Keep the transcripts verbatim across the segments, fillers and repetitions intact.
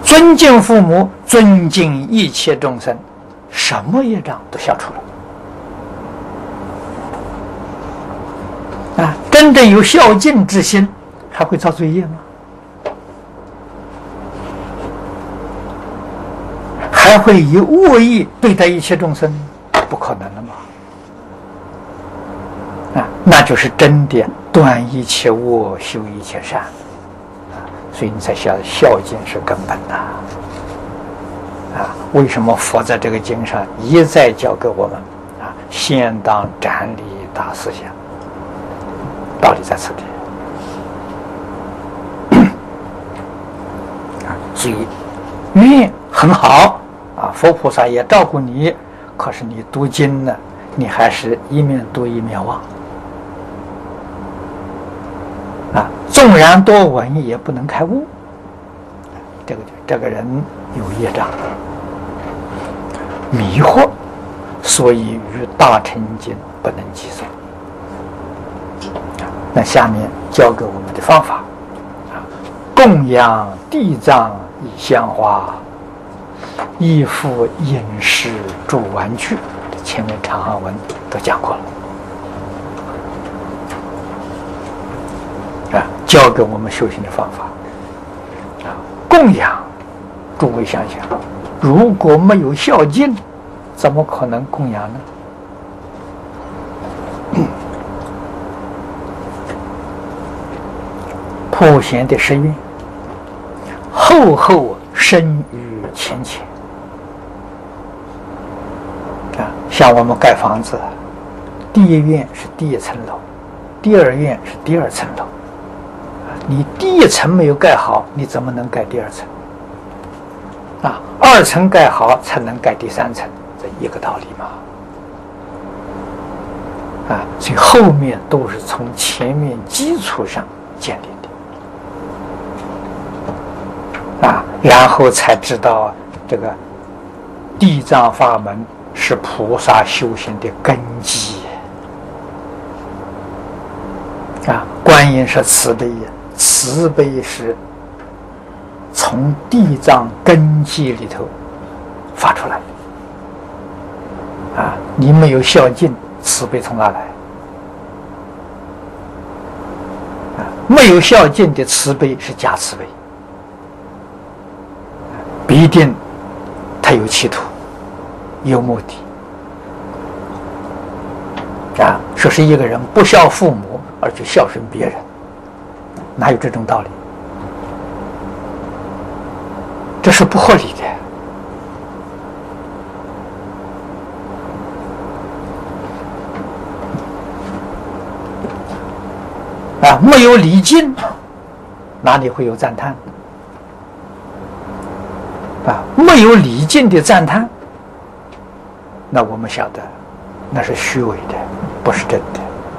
尊敬父母，尊敬一切众生，什么业障都消除了。啊，真正有孝敬之心，还会造罪业吗？还会以恶意对待一切众生？不可能了嘛！啊，那就是真的断一切恶，修一切善。啊，所以你才晓得孝敬是根本呐。啊，为什么佛在这个经上一再教给我们啊？先当斩立大思想，道理在此地。啊，所以愿很好啊，佛菩萨也照顾你。可是你读经呢，你还是一面读一面忘啊！纵然多闻，也不能开悟。这个这个人有业障，迷惑，所以与大乘经不能计算。那下面教给我们的方法啊：供养地藏以香花。衣服、饮食、住玩具，前面长行文都讲过了啊，教给我们修行的方法啊。供养，诸位想想，如果没有孝敬，怎么可能供养呢？普贤的誓愿，厚厚生于浅浅。像我们盖房子，第一院是第一层楼，第二院是第二层楼。你第一层没有盖好，你怎么能盖第二层？啊，二层盖好才能盖第三层，这一个道理嘛。啊，所以后面都是从前面基础上建立的。啊，然后才知道这个地藏法门是菩萨修行的根基啊！观音是慈悲，慈悲是从地藏根基里头发出来的啊！你没有孝敬，慈悲从哪来？啊，没有孝敬的慈悲是假慈悲，必定他有企图。有目的啊！说是一个人不孝父母而去孝顺别人，哪有这种道理？这是不合理的啊！没有礼敬，哪里会有赞叹啊？没有礼敬的赞叹，那我们晓得那是虚伪的，不是真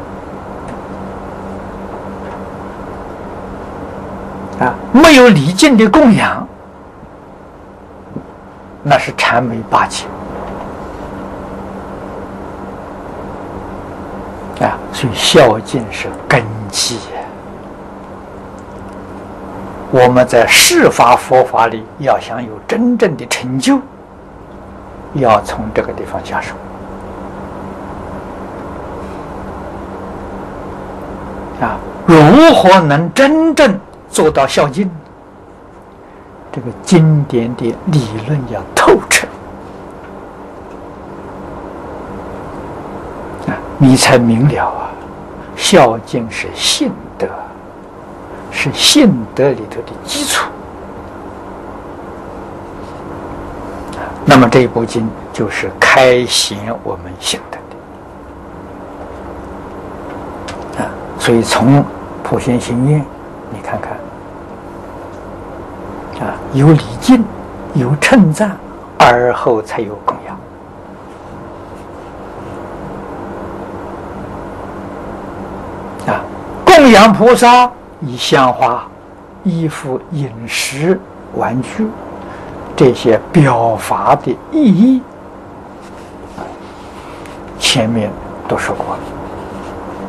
的啊！没有礼敬的供养，那是谄媚巴结啊！所以孝敬是根基。我们在释法佛法里要想有真正的成就，要从这个地方下手啊！如何能真正做到孝敬？这个经典的理论要透彻啊，你才明了啊！孝敬是信德，是信德里头的基础。那么这一部经就是开显我们信德的啊，所以从普贤行愿，你看看啊，有礼敬，有称赞，而后才有供养啊。供养菩萨以香花、衣服、饮食、玩具。这些表法的意义，前面都说过了。